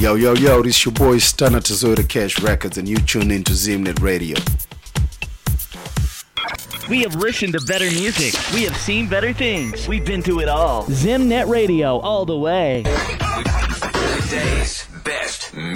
Yo, yo, yo, this your boy Stunner Tazota Cash Records, and you tune into Zimnet Radio. We have listened to better music. We have seen better things. We've been to it all. Zimnet Radio, all the way. Today's best